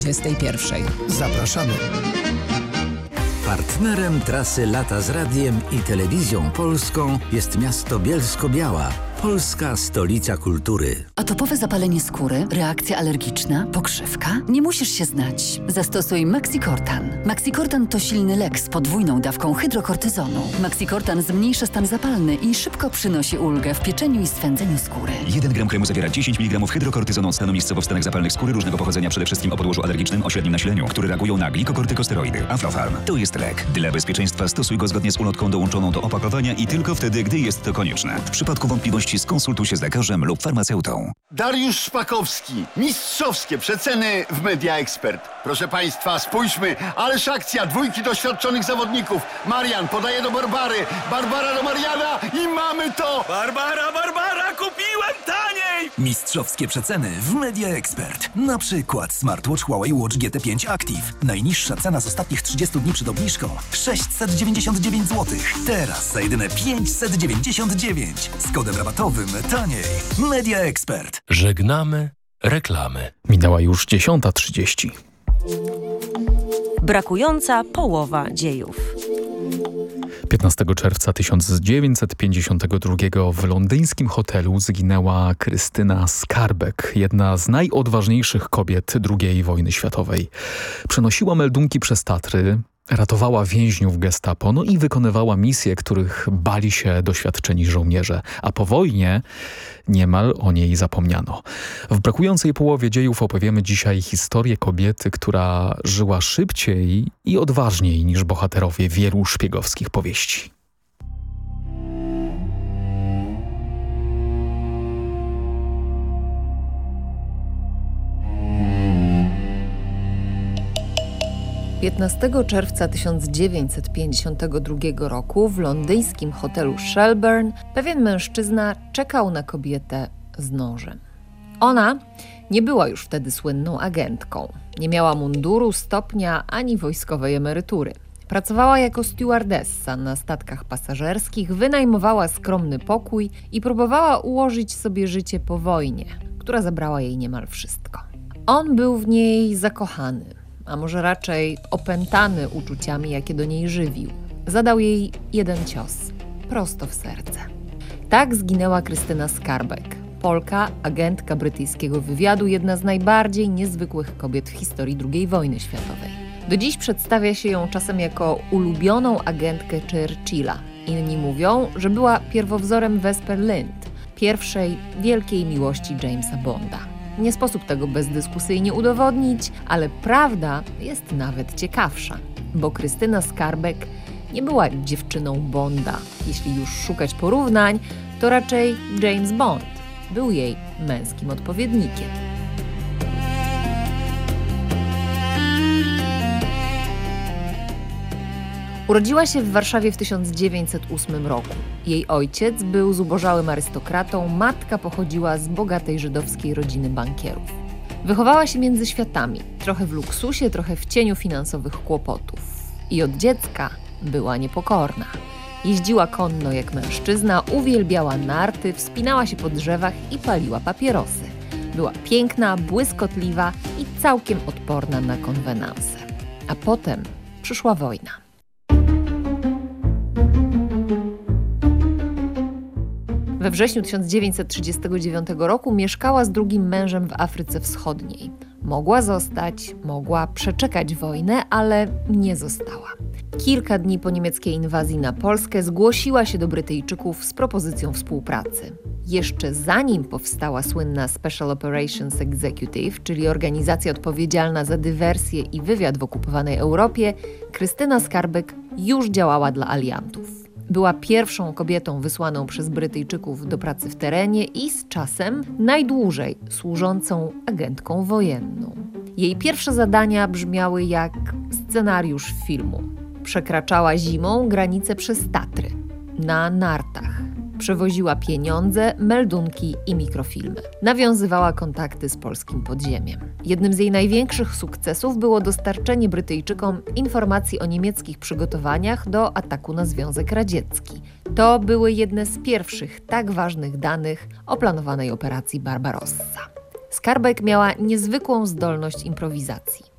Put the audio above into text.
21. Zapraszamy. Partnerem trasy Lata z Radiem i Telewizją Polską jest miasto Bielsko-Biała, polska stolica kultury. Atopowe zapalenie skóry, reakcja alergiczna, pokrzywka? Nie musisz się znać. Zastosuj Maxicortan. Maxicortan to silny lek z podwójną dawką hydrokortyzonu. Maxicortan zmniejsza stan zapalny i szybko przynosi ulgę w pieczeniu i swędzeniu skóry. 1 gram kremu zawiera 10 mg hydrokortyzonu od stanu miejscowo w stanach zapalnych skóry różnego pochodzenia, przede wszystkim o podłożu alergicznym o średnim nasileniu, które reagują na glikokortykosteroidy. Aflofarm to jest lek. Dla bezpieczeństwa stosuj go zgodnie z ulotką dołączoną do opakowania i tylko wtedy, gdy jest to konieczne. W przypadku wątpliwości skonsultuj się z lekarzem lub farmaceutą. Dariusz Szpakowski. Mistrzowskie przeceny w Media Expert. Proszę Państwa, spójrzmy. Ależ akcja, dwójki doświadczonych zawodników. Marian podaje do Barbary. Barbara do Mariana i mamy to! Barbara, kupiłem taniej! Mistrzowskie przeceny w Media Expert. Na przykład smartwatch Huawei Watch GT5 Active. Najniższa cena z ostatnich 30 dni przed obniżką 699 zł. Teraz za jedyne 599. Z kodem rabatowym taniej. Media Expert. Żegnamy reklamy. Minęła już 10:30. Brakująca połowa dziejów. 15 czerwca 1952 w londyńskim hotelu zginęła Krystyna Skarbek, jedna z najodważniejszych kobiet II wojny światowej. Przenosiła meldunki przez Tatry, ratowała więźniów gestapo, no i wykonywała misje, których bali się doświadczeni żołnierze, a po wojnie niemal o niej zapomniano. W brakującej połowie dziejów opowiemy dzisiaj historię kobiety, która żyła szybciej i odważniej niż bohaterowie wielu szpiegowskich powieści. – 15 czerwca 1952 roku w londyńskim hotelu Shelburne pewien mężczyzna czekał na kobietę z nożem. Ona nie była już wtedy słynną agentką. Nie miała munduru, stopnia ani wojskowej emerytury. Pracowała jako stewardessa na statkach pasażerskich, wynajmowała skromny pokój i próbowała ułożyć sobie życie po wojnie, która zabrała jej niemal wszystko. On był w niej zakochany, a może raczej opętany uczuciami, jakie do niej żywił. Zadał jej jeden cios, prosto w serce. Tak zginęła Krystyna Skarbek, Polka, agentka brytyjskiego wywiadu, jedna z najbardziej niezwykłych kobiet w historii II wojny światowej. Do dziś przedstawia się ją czasem jako ulubioną agentkę Churchilla. Inni mówią, że była pierwowzorem Vesper Lynd, pierwszej wielkiej miłości Jamesa Bonda. Nie sposób tego bezdyskusyjnie udowodnić, ale prawda jest nawet ciekawsza, bo Krystyna Skarbek nie była dziewczyną Bonda. Jeśli już szukać porównań, to raczej James Bond był jej męskim odpowiednikiem. Urodziła się w Warszawie w 1908 roku. Jej ojciec był zubożałym arystokratą, matka pochodziła z bogatej żydowskiej rodziny bankierów. Wychowała się między światami, trochę w luksusie, trochę w cieniu finansowych kłopotów. I od dziecka była niepokorna. Jeździła konno jak mężczyzna, uwielbiała narty, wspinała się po drzewach i paliła papierosy. Była piękna, błyskotliwa i całkiem odporna na konwenanse. A potem przyszła wojna. We wrześniu 1939 roku mieszkała z drugim mężem w Afryce Wschodniej. Mogła zostać, mogła przeczekać wojnę, ale nie została. Kilka dni po niemieckiej inwazji na Polskę zgłosiła się do Brytyjczyków z propozycją współpracy. Jeszcze zanim powstała słynna Special Operations Executive, czyli organizacja odpowiedzialna za dywersję i wywiad w okupowanej Europie, Krystyna Skarbek już działała dla aliantów. Była pierwszą kobietą wysłaną przez Brytyjczyków do pracy w terenie i z czasem najdłużej służącą agentką wojenną. Jej pierwsze zadania brzmiały jak scenariusz filmu. Przekraczała zimą granice przez Tatry, na nartach. Przewoziła pieniądze, meldunki i mikrofilmy. Nawiązywała kontakty z polskim podziemiem. Jednym z jej największych sukcesów było dostarczenie Brytyjczykom informacji o niemieckich przygotowaniach do ataku na Związek Radziecki. To były jedne z pierwszych tak ważnych danych o planowanej operacji Barbarossa. Skarbek miała niezwykłą zdolność improwizacji.